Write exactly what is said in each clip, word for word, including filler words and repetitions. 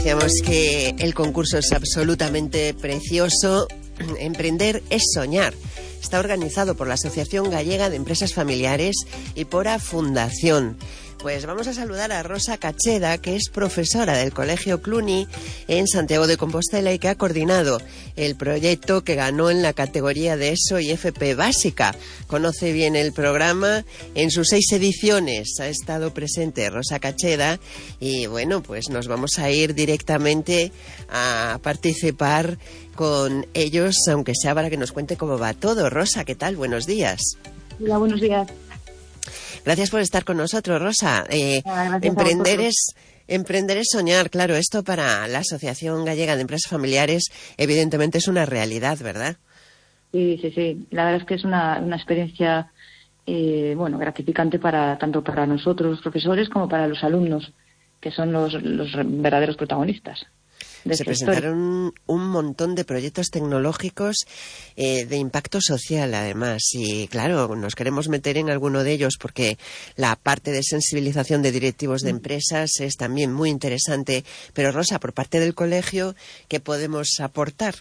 Decíamos que el concurso es absolutamente precioso. Emprender es soñar. Está organizado por la Asociación Gallega de Empresas Familiares y por A Fundación. Pues vamos a saludar a Rosa Cacheda, que es profesora del Colegio Cluny en Santiago de Compostela y que ha coordinado el proyecto que ganó en la categoría de ESO y F P básica. Conoce bien el programa, en sus seis ediciones ha estado presente Rosa Cacheda y bueno, pues nos vamos a ir directamente a participar con ellos, aunque sea para que nos cuente cómo va todo. Rosa, ¿qué tal? Buenos días. Hola, buenos días. Gracias por estar con nosotros, Rosa. Eh, ah, emprender es emprender es soñar, claro. Esto para la Asociación Gallega de Empresas Familiares, evidentemente es una realidad, ¿verdad? Sí, sí, sí. La verdad es que es una, una experiencia, eh, bueno, gratificante para tanto para nosotros, los profesores, como para los alumnos, que son los, los verdaderos protagonistas. Se presentaron un montón de proyectos tecnológicos eh, de impacto social, además. Y claro, nos queremos meter en alguno de ellos porque la parte de sensibilización de directivos de empresas es también muy interesante. Pero, Rosa, por parte del colegio, ¿qué podemos aportar?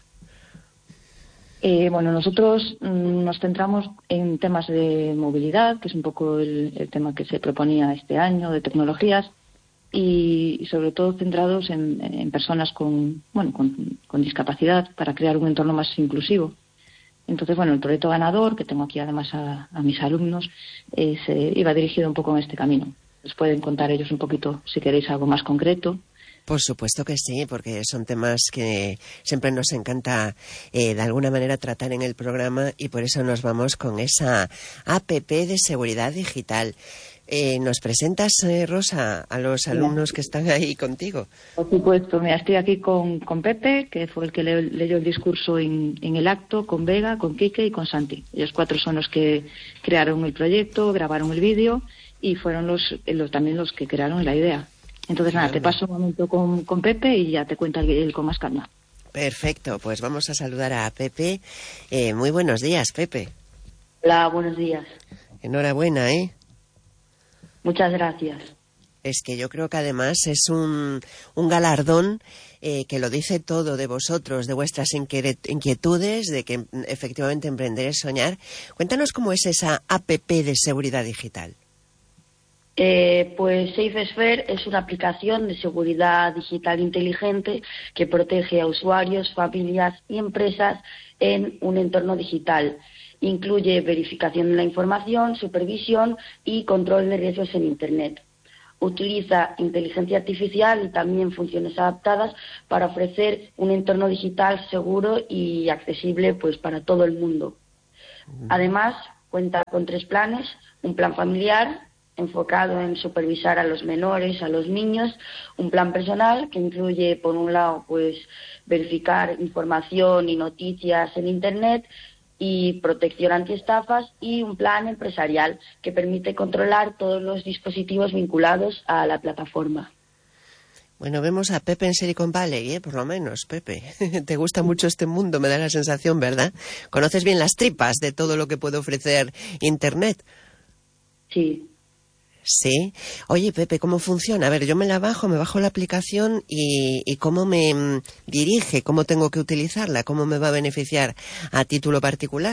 Eh, bueno, nosotros mm, nos centramos en temas de movilidad, que es un poco el, el tema que se proponía este año, de tecnologías. Y, y sobre todo centrados en, en personas con, bueno, con, con discapacidad para crear un entorno más inclusivo. Entonces, bueno, el proyecto ganador, que tengo aquí además a, a mis alumnos, eh, se iba dirigido un poco en este camino. Les pueden contar ellos un poquito, si queréis, algo más concreto. Por supuesto que sí, porque son temas que siempre nos encanta eh, de alguna manera tratar en el programa y por eso nos vamos con esa A P P de seguridad digital. Eh, ¿Nos presentas, eh, Rosa, a los alumnos que están ahí contigo? Por supuesto, mira, estoy aquí con, con Pepe, que fue el que le, leyó el discurso en, en el acto, con Vega, con Quique y con Santi. Ellos cuatro son los que crearon el proyecto, grabaron el vídeo y fueron los, los también los que crearon la idea. Entonces, nada, te paso un momento con, con Pepe y ya te cuenta él con más calma. Perfecto, pues vamos a saludar a Pepe. Eh, muy buenos días, Pepe. Hola, buenos días. Enhorabuena, ¿eh? Muchas gracias. Es que yo creo que además es un, un galardón eh, que lo dice todo de vosotros, de vuestras inquietudes, de que efectivamente emprender es soñar. Cuéntanos cómo es esa A P P de seguridad digital. Eh, pues SafeSphere es una aplicación de seguridad digital inteligente que protege a usuarios, familias y empresas en un entorno digital. Incluye verificación de la información, supervisión y control de riesgos en Internet. Utiliza inteligencia artificial y también funciones adaptadas para ofrecer un entorno digital seguro y accesible pues, para todo el mundo. Además, cuenta con tres planes: un plan familiar enfocado en supervisar a los menores, a los niños, un plan personal que incluye, por un lado, pues verificar información y noticias en Internet y protección antiestafas, y un plan empresarial que permite controlar todos los dispositivos vinculados a la plataforma. Bueno, vemos a Pepe en Silicon Valley, ¿eh? Por lo menos, Pepe. Te gusta mucho este mundo, me da la sensación, ¿verdad? Conoces bien las tripas de todo lo que puede ofrecer Internet. Sí. Sí. Oye, Pepe, ¿cómo funciona? A ver, yo me la bajo, me bajo la aplicación y, y ¿cómo me mm, dirige? ¿Cómo tengo que utilizarla? ¿Cómo me va a beneficiar a título particular?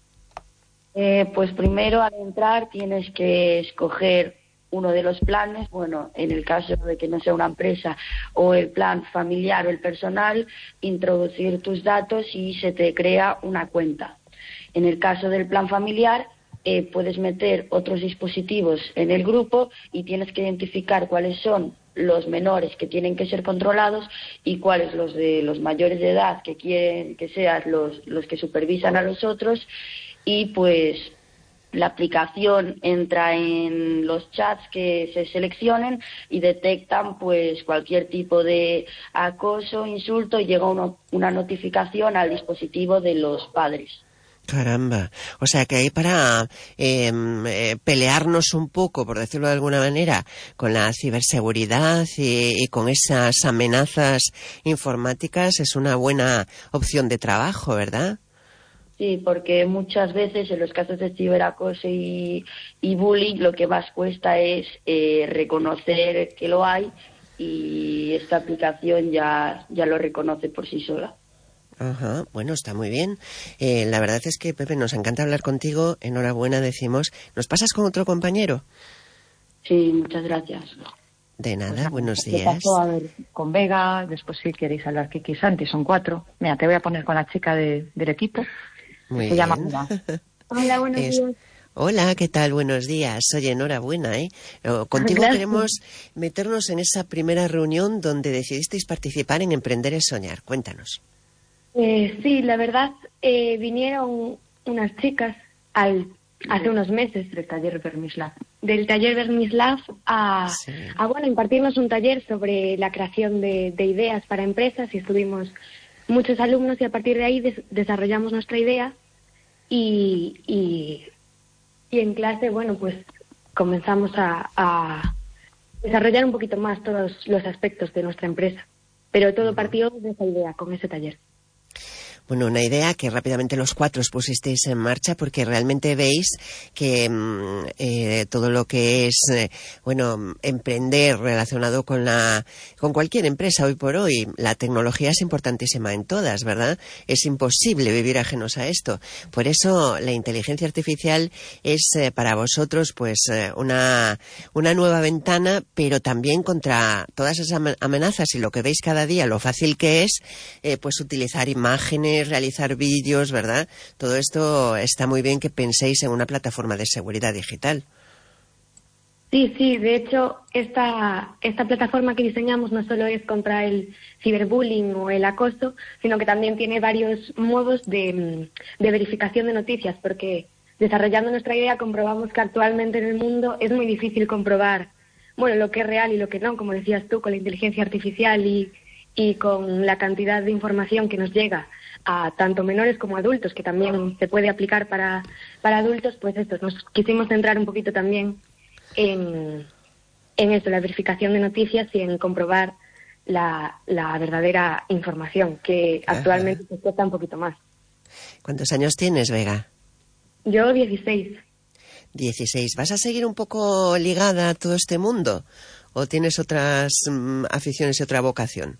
Eh, pues primero, al entrar, tienes que escoger uno de los planes. Bueno, en el caso de que no sea una empresa, o el plan familiar o el personal, introducir tus datos y se te crea una cuenta. En el caso del plan familiar, Eh, puedes meter otros dispositivos en el grupo y tienes que identificar cuáles son los menores que tienen que ser controlados y cuáles los de los mayores de edad que quieren que sean los, los que supervisan a los otros, y pues la aplicación entra en los chats que se seleccionen y detectan pues cualquier tipo de acoso, insulto, y llega uno, una notificación al dispositivo de los padres. Caramba, o sea que hay para eh, eh, pelearnos un poco, por decirlo de alguna manera, con la ciberseguridad y, y con esas amenazas informáticas, es una buena opción de trabajo, ¿verdad? Sí, porque muchas veces en los casos de ciberacoso y, y bullying lo que más cuesta es eh, reconocer que lo hay y esta aplicación ya, ya lo reconoce por sí sola. Ajá, bueno, está muy bien. Eh, la verdad es que, Pepe, nos encanta hablar contigo. Enhorabuena, decimos. ¿Nos pasas con otro compañero? Sí, muchas gracias. De nada, Pues, buenos ¿qué días. pasó? A ver, con Vega, después si queréis hablar Kiki y Santi, son cuatro. Mira, te voy a poner con la chica de, del equipo. Muy se bien. llama Vega. Hola, buenos Es- días. Hola, ¿qué tal? Buenos días. Oye, enhorabuena, ¿eh? Oh, Contigo Gracias. queremos meternos en esa primera reunión donde decidisteis participar en Emprender es Soñar. Cuéntanos. Eh, sí, la verdad, eh, vinieron unas chicas al, hace unos meses Del taller Vermislav. del taller Vermislav a, Sí. a bueno, impartirnos un taller sobre la creación de, de ideas para empresas y estuvimos muchos alumnos y a partir de ahí des- desarrollamos nuestra idea y, y, y en clase, bueno, pues comenzamos a, a desarrollar un poquito más todos los aspectos de nuestra empresa, pero todo partió de esa idea con ese taller. Bueno, una idea que rápidamente los cuatro os pusisteis en marcha porque realmente veis que mm, eh, todo lo que es, eh, bueno, emprender relacionado con la, con cualquier empresa hoy por hoy, la tecnología es importantísima en todas, ¿verdad? Es imposible vivir ajenos a esto. Por eso la inteligencia artificial es eh, para vosotros, pues, eh, una, una nueva ventana, pero también contra todas esas am- amenazas y lo que veis cada día, lo fácil que es, eh, pues, utilizar imágenes, realizar vídeos, ¿verdad? Todo esto está muy bien que penséis en una plataforma de seguridad digital. Sí, sí, de hecho, esta, esta plataforma que diseñamos no solo es contra el ciberbullying o el acoso, sino que también tiene varios modos de, mm, de verificación de noticias, porque desarrollando nuestra idea comprobamos que actualmente en el mundo es muy difícil comprobar, bueno, lo que es real y lo que no, como decías tú, con la inteligencia artificial y, y con la cantidad de información que nos llega a tanto menores como adultos, que también se puede aplicar para, para adultos, pues esto, nos quisimos centrar un poquito también en, en eso, la verificación de noticias y en comprobar la, la verdadera información, que Ajá. actualmente se cuesta un poquito más. ¿Cuántos años tienes, Vega? Yo dieciséis. dieciséis. ¿Vas a seguir un poco ligada a todo este mundo? ¿O tienes otras mm, aficiones y otra vocación?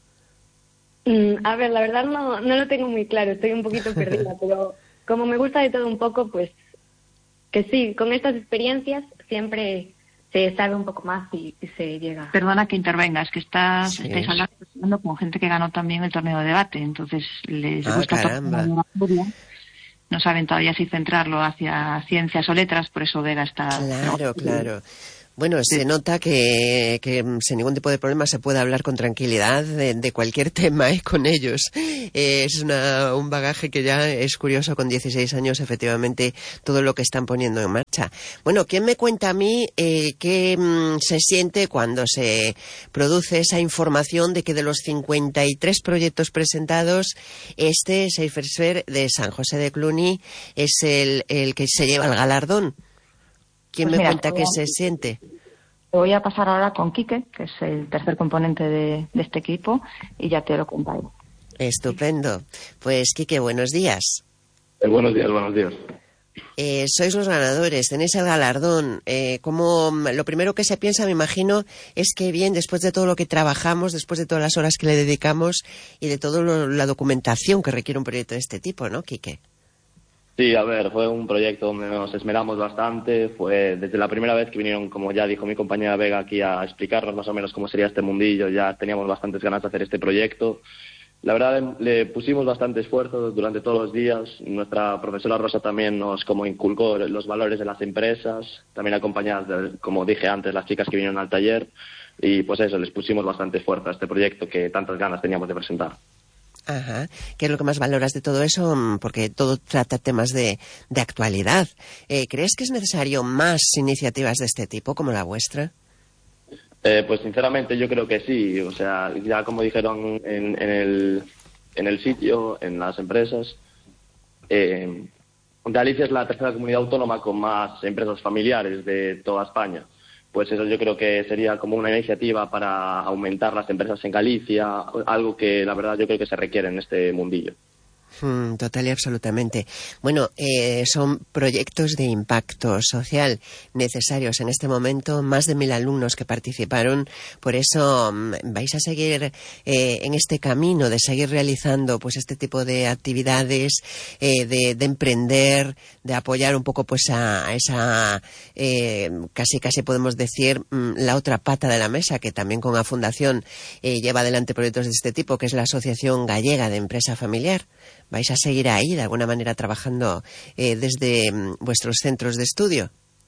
Mm, a ver, la verdad no, no lo tengo muy claro, estoy un poquito perdida, pero como me gusta de todo un poco, pues que sí, con estas experiencias siempre se sabe un poco más y, y se llega. Perdona que intervenga, es que estás, Sí. estáis hablando con gente que ganó también el torneo de debate, entonces les Ah, gusta caramba. toda la furia. No saben todavía si centrarlo hacia ciencias o letras, por eso Vega está... Claro, claro. Bueno, se nota que, que mm, sin ningún tipo de problema se puede hablar con tranquilidad de, de cualquier tema ¿eh? Con ellos. Eh, es una, un bagaje que ya es curioso con dieciséis años, efectivamente, todo lo que están poniendo en marcha. Bueno, ¿quién me cuenta a mí eh, qué mm, se siente cuando se produce esa información de que de los cincuenta y tres proyectos presentados, este Safer de San José de Cluny es el, el que se lleva el galardón? ¿Quién Pues me mira, cuenta te qué voy a- se siente? Te voy a pasar ahora con Quique, que es el tercer componente de, de este equipo, y ya te lo contaré. Estupendo. Pues, Quique, buenos días. Eh, buenos días, buenos días. Eh, sois los ganadores, tenéis el galardón. Eh, como lo primero que se piensa, me imagino, es que bien, después de todo lo que trabajamos, después de todas las horas que le dedicamos y de toda la documentación que requiere un proyecto de este tipo, ¿no, Quique? Sí, a ver, fue un proyecto donde nos esmeramos bastante. Fue desde la primera vez que vinieron, como ya dijo mi compañera Vega, aquí a explicarnos más o menos cómo sería este mundillo. Ya teníamos bastantes ganas de hacer este proyecto. La verdad, le pusimos bastante esfuerzo durante todos los días. Nuestra profesora Rosa también nos como inculcó los valores de las empresas, también acompañadas, de, como dije antes, las chicas que vinieron al taller. Y pues eso, les pusimos bastante esfuerzo a este proyecto que tantas ganas teníamos de presentar. Ajá. ¿Qué es lo que más valoras de todo eso? Porque todo trata temas de, de actualidad. Eh, ¿Crees que es necesario más iniciativas de este tipo como la vuestra? Eh, pues sinceramente yo creo que sí. O sea, ya como dijeron en, en, el, en el sitio, en las empresas, eh, Galicia es la tercera comunidad autónoma con más empresas familiares de toda España. Pues eso yo creo que sería como una iniciativa para aumentar las empresas en Galicia, algo que la verdad yo creo que se requiere en este mundillo. Mm, total y absolutamente. Bueno, eh, son proyectos de impacto social necesarios en este momento, más de mil alumnos que participaron, por eso mm, vais a seguir eh, en este camino de seguir realizando pues este tipo de actividades, eh, de, de emprender, de apoyar un poco pues a, a esa, eh, casi casi podemos decir, mm, la otra pata de la mesa, que también con la Fundación eh, lleva adelante proyectos de este tipo, que es la Asociación Gallega de Empresa Familiar. ¿Vais a seguir ahí, de alguna manera, trabajando eh, desde mm, vuestros centros de estudio?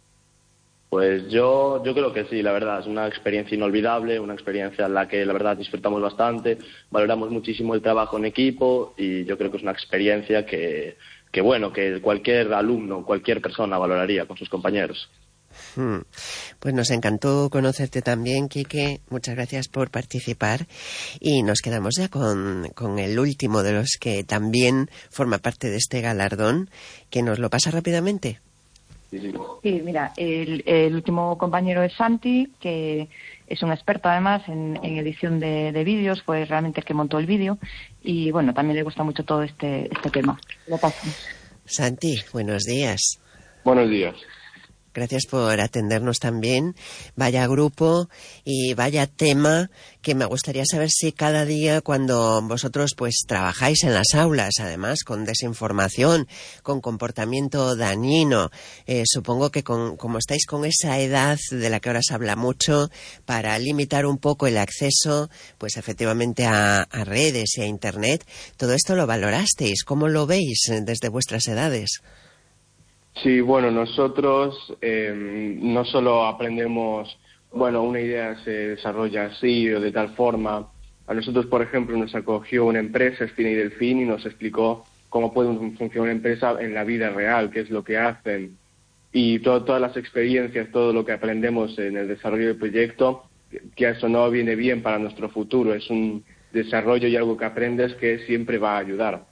Pues yo, yo creo que sí, la verdad. Es una experiencia inolvidable, una experiencia en la que, la verdad, disfrutamos bastante, valoramos muchísimo el trabajo en equipo y yo creo que es una experiencia que, que bueno, que cualquier alumno, cualquier persona valoraría con sus compañeros. Hmm. Pues nos encantó conocerte también, Quique. Muchas gracias por participar. Y nos quedamos ya con, con el último de los que también forma parte de este galardón, que nos lo pasa rápidamente. Sí, sí. Sí, mira, el, el último compañero es Santi, que es un experto además en, en edición de, de vídeos, fue realmente el que montó el vídeo y bueno, también le gusta mucho todo este, este tema. Lo paso. Santi, buenos días. Buenos días. Gracias por atendernos también. Vaya grupo y vaya tema que me gustaría saber si cada día cuando vosotros pues trabajáis en las aulas, además con desinformación, con comportamiento dañino, eh, supongo que con, como estáis con esa edad de la que ahora se habla mucho, para limitar un poco el acceso pues efectivamente a, a redes y a internet, todo esto lo valorasteis. ¿Cómo lo veis desde vuestras edades? Sí, bueno, nosotros eh, no solo aprendemos, bueno, una idea se desarrolla así o de tal forma. A nosotros, por ejemplo, nos acogió una empresa, Espina y Delfín, y nos explicó cómo puede funcionar una empresa en la vida real, qué es lo que hacen. Y todo, todas las experiencias, todo lo que aprendemos en el desarrollo del proyecto, que eso no viene bien para nuestro futuro. Es un desarrollo y algo que aprendes que siempre va a ayudar.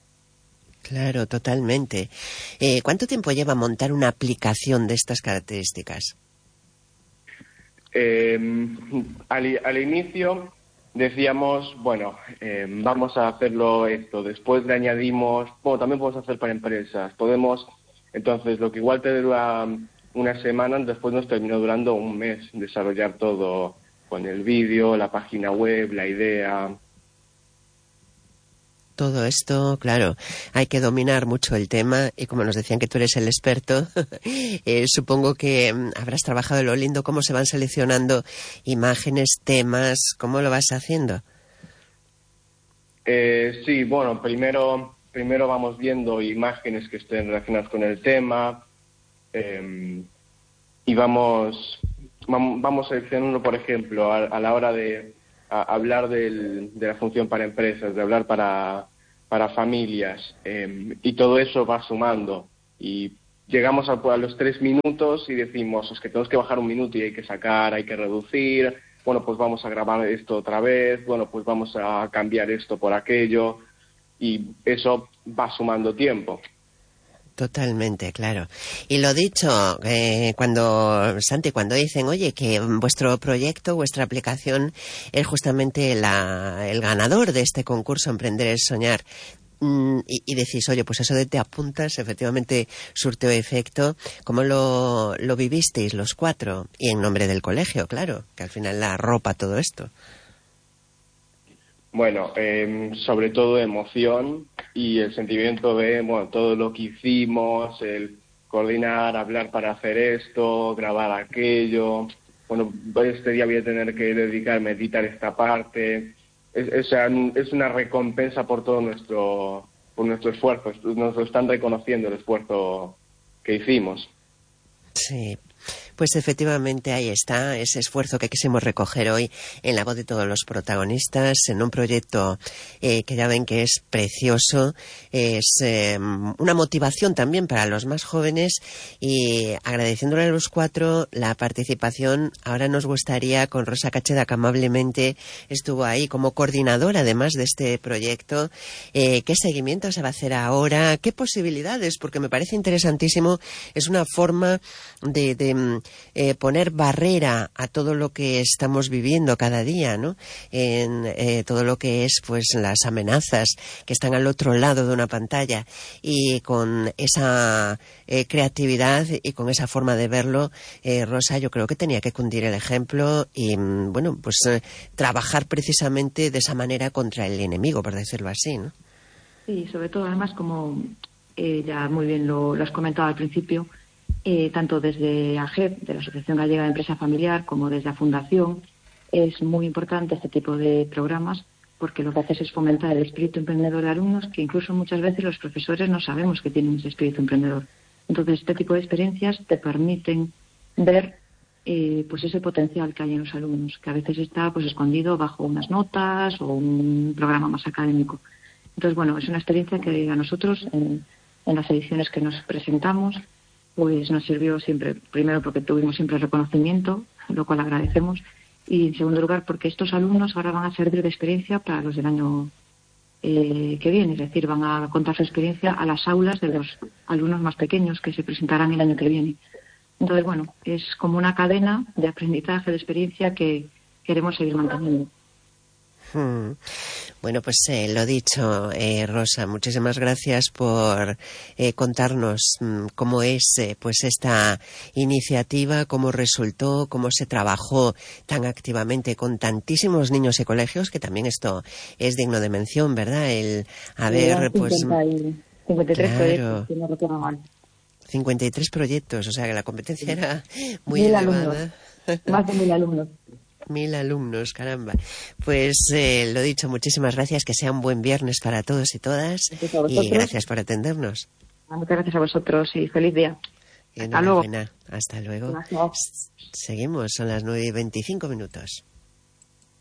Claro, totalmente. Eh, ¿Cuánto tiempo lleva montar una aplicación de estas características? Eh, al, al inicio decíamos, bueno, eh, vamos a hacerlo esto. Después le añadimos, bueno, también podemos hacer para empresas. Podemos, entonces, lo que igual te dura una semana, después nos terminó durando un mes desarrollar todo con el vídeo, la página web, la idea. Todo esto, claro, hay que dominar mucho el tema y como nos decían que tú eres el experto, eh, supongo que habrás trabajado en lo lindo, cómo se van seleccionando imágenes, temas, ¿cómo lo vas haciendo? Eh, sí, bueno, primero, primero vamos viendo imágenes que estén relacionadas con el tema eh, y vamos, vamos seleccionando, por ejemplo, a, a la hora de a hablar del, de la función para empresas, de hablar para, para familias, eh, y todo eso va sumando. Y llegamos a, a los tres minutos y decimos, es que tenemos que bajar un minuto y hay que sacar, hay que reducir, bueno, pues vamos a grabar esto otra vez, bueno, pues vamos a cambiar esto por aquello, y eso va sumando tiempo. Totalmente, claro. Y lo dicho, eh, cuando, Santi, cuando dicen, oye, que vuestro proyecto, vuestra aplicación es justamente la, el ganador de este concurso Emprender es Soñar, mm, y, y decís, oye, pues eso de te apuntas, efectivamente surteó efecto. ¿Cómo lo, lo vivisteis los cuatro? Y en nombre del colegio, claro, que al final la arropa todo esto. Bueno, eh, sobre todo emoción y el sentimiento de, bueno, todo lo que hicimos, el coordinar, hablar para hacer esto, grabar aquello. Bueno, este día voy a tener que dedicarme a editar esta parte. Es, es, es una recompensa por todo nuestro, por nuestro esfuerzo. Nos lo están reconociendo el esfuerzo que hicimos. Sí. Pues efectivamente ahí está ese esfuerzo que quisimos recoger hoy en la voz de todos los protagonistas en un proyecto eh, que ya ven que es precioso, es eh, una motivación también para los más jóvenes y agradeciéndole a los cuatro la participación. Ahora nos gustaría con Rosa Cacheda, que amablemente estuvo ahí como coordinadora además de este proyecto, eh, qué seguimiento se va a hacer ahora, qué posibilidades, porque me parece interesantísimo, es una forma de, de eh, poner barrera a todo lo que estamos viviendo cada día, ¿no? En eh, todo lo que es, pues, las amenazas que están al otro lado de una pantalla, y con esa eh, creatividad y con esa forma de verlo, eh, Rosa, yo creo que tenía que cundir el ejemplo y, bueno, pues eh, trabajar precisamente de esa manera contra el enemigo, por decirlo así, ¿no? Sí, sobre todo, además, como eh, ya muy bien lo, lo has comentado al principio, eh, tanto desde A G E P, de la Asociación Gallega de Empresa Familiar, como desde la Fundación, es muy importante este tipo de programas, porque lo que hace es fomentar el espíritu emprendedor de alumnos, que incluso muchas veces los profesores no sabemos que tienen ese espíritu emprendedor. Entonces, este tipo de experiencias te permiten ver eh, pues ese potencial que hay en los alumnos, que a veces está, pues, escondido bajo unas notas o un programa más académico. Entonces, bueno, es una experiencia que a nosotros, en, en las ediciones que nos presentamos, pues nos sirvió siempre, primero porque tuvimos siempre reconocimiento, lo cual agradecemos, y en segundo lugar porque estos alumnos ahora van a servir de experiencia para los del año eh, que viene, es decir, van a contar su experiencia a las aulas de los alumnos más pequeños que se presentarán el año que viene. Entonces, bueno, es como una cadena de aprendizaje, de experiencia que queremos seguir manteniendo. Hmm. Bueno, pues eh, lo dicho, eh, Rosa, muchísimas gracias por eh, contarnos mm, cómo es eh, pues esta iniciativa, cómo resultó, cómo se trabajó tan activamente con tantísimos niños y colegios, que también esto es digno de mención, ¿verdad? El haber, pues, cincuenta y, cincuenta y tres claro, proyectos, si no recuerdo mal. cincuenta y tres proyectos, o sea que la competencia era muy mil elevada. Alumnos, más de mil alumnos. Mil alumnos, caramba. Pues eh, lo dicho, muchísimas gracias, que sea un buen viernes para todos y todas, y gracias por atendernos. Muchas gracias a vosotros y feliz día. Hasta luego. Hasta luego. Seguimos, son las nueve y veinticinco minutos.